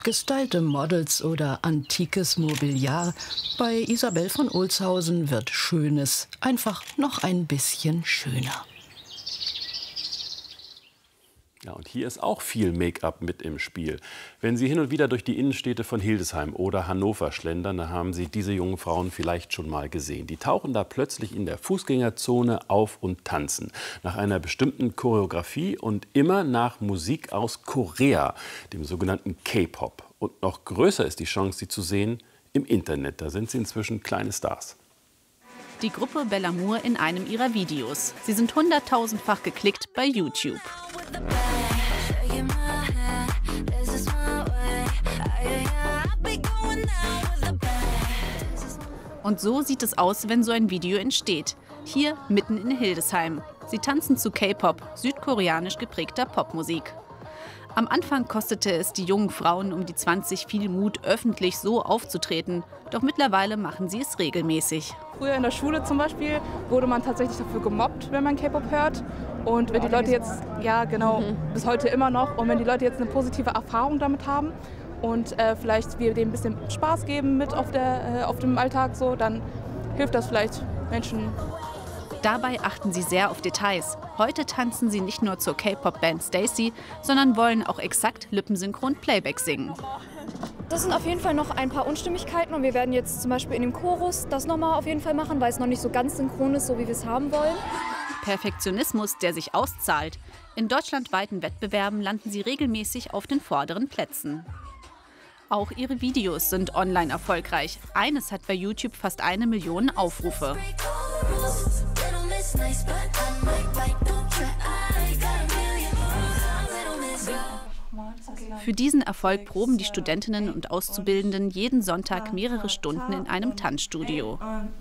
Gestylte Models oder antikes Mobiliar. Bei Isabel von Olshausen wird Schönes einfach noch ein bisschen schöner. Ja, und hier ist auch viel Make-up mit im Spiel. Wenn Sie hin und wieder durch die Innenstädte von Hildesheim oder Hannover schlendern, dann haben Sie diese jungen Frauen vielleicht schon mal gesehen. Die tauchen da plötzlich in der Fußgängerzone auf und tanzen. Nach einer bestimmten Choreografie und immer nach Musik aus Korea, dem sogenannten K-Pop. Und noch größer ist die Chance, sie zu sehen im Internet. Da sind sie inzwischen kleine Stars. Die Gruppe Bell'Amour in einem ihrer Videos. Sie sind 100.000-fach geklickt bei YouTube. Und so sieht es aus, wenn so ein Video entsteht. Hier mitten in Hildesheim. Sie tanzen zu K-Pop, südkoreanisch geprägter Popmusik. Am Anfang kostete es die jungen Frauen um die 20 viel Mut, öffentlich so aufzutreten. Doch mittlerweile machen sie es regelmäßig. Früher in der Schule zum Beispiel wurde man tatsächlich dafür gemobbt, wenn man K-Pop hört. Und wenn die Leute jetzt, ja genau, bis heute immer noch, und wenn die Leute jetzt eine positive Erfahrung damit haben und vielleicht wir denen ein bisschen Spaß geben mit auf dem Alltag, so, dann hilft das vielleicht Menschen. Dabei achten sie sehr auf Details. Heute tanzen sie nicht nur zur K-Pop-Band Stacey, sondern wollen auch exakt lippensynchron Playback singen. Das sind auf jeden Fall noch ein paar Unstimmigkeiten und wir werden jetzt zum Beispiel in dem Chorus das nochmal auf jeden Fall machen, weil es noch nicht so ganz synchron ist, so wie wir es haben wollen. Perfektionismus, der sich auszahlt. In deutschlandweiten Wettbewerben landen sie regelmäßig auf den vorderen Plätzen. Auch ihre Videos sind online erfolgreich. Eines hat bei YouTube fast 1 Million Aufrufe. Für diesen Erfolg proben die Studentinnen und Auszubildenden jeden Sonntag mehrere Stunden in einem Tanzstudio.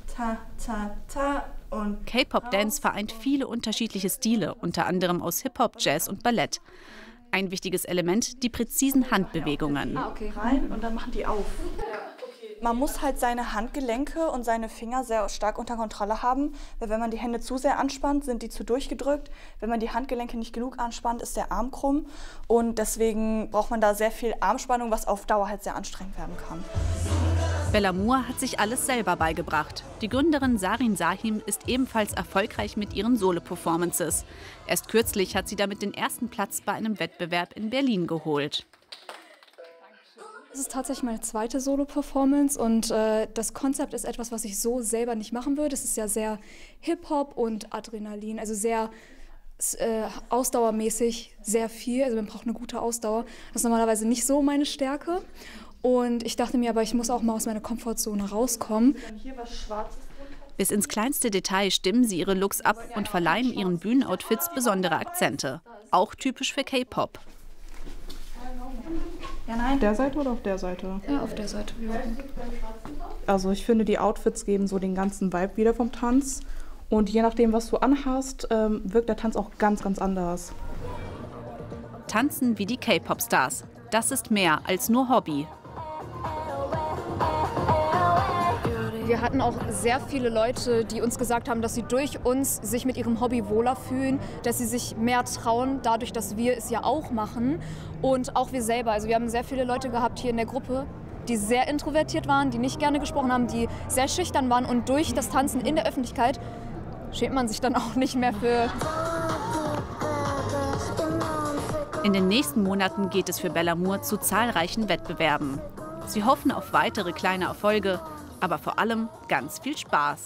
K-Pop-Dance vereint viele unterschiedliche Stile, unter anderem aus Hip-Hop, Jazz und Ballett. Ein wichtiges Element, die präzisen Handbewegungen. Okay, rein und dann machen die auf. Man muss halt seine Handgelenke und seine Finger sehr stark unter Kontrolle haben, weil wenn man die Hände zu sehr anspannt, sind die zu durchgedrückt. Wenn man die Handgelenke nicht genug anspannt, ist der Arm krumm und deswegen braucht man da sehr viel Armspannung, was auf Dauer halt sehr anstrengend werden kann. Bell'Amour hat sich alles selber beigebracht. Die Gründerin Sarin Sahim ist ebenfalls erfolgreich mit ihren Solo-Performances. Erst kürzlich hat sie damit den ersten Platz bei einem Wettbewerb in Berlin geholt. Es ist tatsächlich meine zweite Solo-Performance und das Konzept ist etwas, was ich so selber nicht machen würde. Es ist ja sehr Hip-Hop und Adrenalin, also sehr ausdauermäßig, sehr viel. Also man braucht eine gute Ausdauer. Das ist normalerweise nicht so meine Stärke. Und ich dachte mir, aber ich muss auch mal aus meiner Komfortzone rauskommen. Bis ins kleinste Detail stimmen sie ihre Looks ab und verleihen ihren Bühnenoutfits besondere Akzente. Auch typisch für K-Pop. Ja, nein. Auf der Seite oder auf der Seite? Ja, auf der Seite. Also ich finde, die Outfits geben so den ganzen Vibe wieder vom Tanz. Und je nachdem, was du anhast, wirkt der Tanz auch ganz, ganz anders. Tanzen wie die K-Pop-Stars. Das ist mehr als nur Hobby. Wir hatten auch sehr viele Leute, die uns gesagt haben, dass sie durch uns sich mit ihrem Hobby wohler fühlen, dass sie sich mehr trauen, dadurch, dass wir es ja auch machen. Und auch wir selber. Also wir haben sehr viele Leute gehabt hier in der Gruppe, die sehr introvertiert waren, die nicht gerne gesprochen haben, die sehr schüchtern waren. Und durch das Tanzen in der Öffentlichkeit schämt man sich dann auch nicht mehr für. In den nächsten Monaten geht es für Bell'Amour zu zahlreichen Wettbewerben. Sie hoffen auf weitere kleine Erfolge, aber vor allem ganz viel Spaß.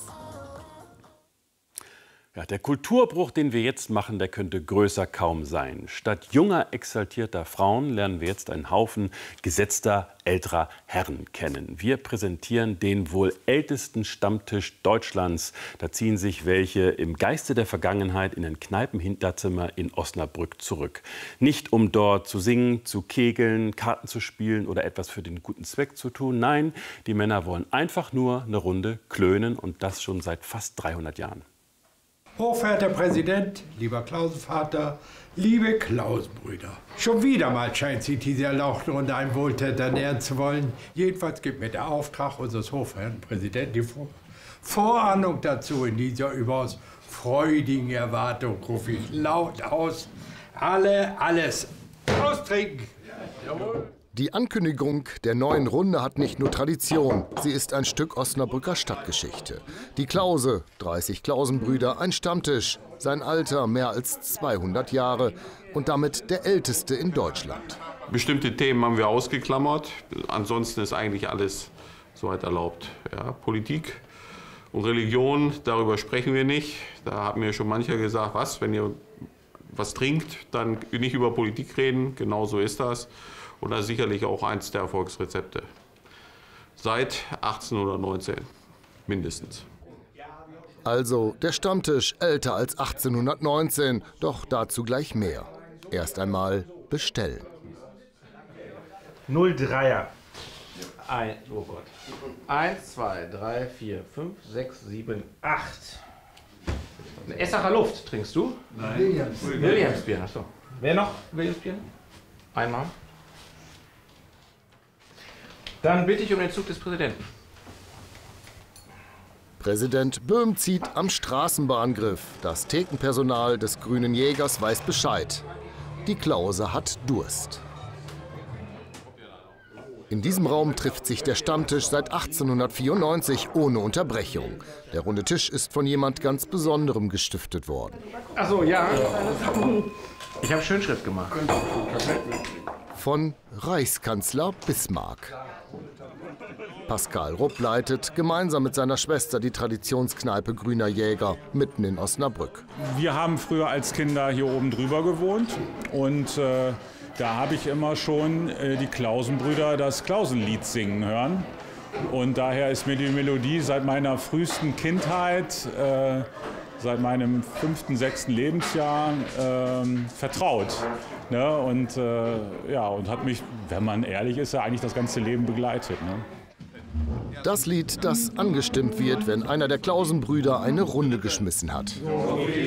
Ja, der Kulturbruch, den wir jetzt machen, der könnte größer kaum sein. Statt junger, exaltierter Frauen lernen wir jetzt einen Haufen gesetzter, älterer Herren kennen. Wir präsentieren den wohl ältesten Stammtisch Deutschlands. Da ziehen sich welche im Geiste der Vergangenheit in ein Kneipenhinterzimmer in Osnabrück zurück. Nicht um dort zu singen, zu kegeln, Karten zu spielen oder etwas für den guten Zweck zu tun. Nein, die Männer wollen einfach nur eine Runde klönen und das schon seit fast 300 Jahren. Hochverehrter Präsident, lieber Klausenvater, liebe Klausenbrüder. Schon wieder mal scheint sich diese erlauchte Runde einem Wohltäter nähern zu wollen. Jedenfalls gibt mir der Auftrag unseres hochverehrten Präsidenten die Vorahnung dazu. In dieser überaus freudigen Erwartung rufe ich laut aus, alles austrinken. Jawohl. Die Ankündigung der neuen Runde hat nicht nur Tradition, sie ist ein Stück Osnabrücker Stadtgeschichte. Die Klause, 30 Klausenbrüder, ein Stammtisch, sein Alter mehr als 200 Jahre und damit der älteste in Deutschland. Bestimmte Themen haben wir ausgeklammert, ansonsten ist eigentlich alles soweit erlaubt. Ja, Politik und Religion, darüber sprechen wir nicht. Da hat mir schon mancher gesagt, was, wenn ihr was trinkt, dann nicht über Politik reden, genau so ist das. Und das ist sicherlich auch eins der Erfolgsrezepte. Seit 1819 mindestens. Also der Stammtisch älter als 1819, doch dazu gleich mehr. Erst einmal bestellen. 03er. Oh Gott. 1, 2, 3, 4, 5, 6, 7, 8. Eine Essacher Luft trinkst du? Nein. Williamsbier, achso. Wer noch Williamsbier? Einmal. Dann bitte ich um den Zug des Präsidenten. Präsident Böhm zieht am Straßenbahngriff. Das Thekenpersonal des Grünen Jägers weiß Bescheid. Die Klause hat Durst. In diesem Raum trifft sich der Stammtisch seit 1894 ohne Unterbrechung. Der runde Tisch ist von jemand ganz Besonderem gestiftet worden. Achso, ja. Ich habe Schönschrift gemacht. Von Reichskanzler Bismarck. Pascal Rupp leitet gemeinsam mit seiner Schwester die Traditionskneipe Grüner Jäger mitten in Osnabrück. Wir haben früher als Kinder hier oben drüber gewohnt und da habe ich immer schon die Klausenbrüder das Klausenlied singen hören. Und daher ist mir die Melodie seit meiner frühesten Kindheit, seit meinem 5., 6. Lebensjahr vertraut. Ne? Und hat mich, wenn man ehrlich ist, ja eigentlich das ganze Leben begleitet. Ne? Das Lied, das angestimmt wird, wenn einer der Klausenbrüder eine Runde geschmissen hat.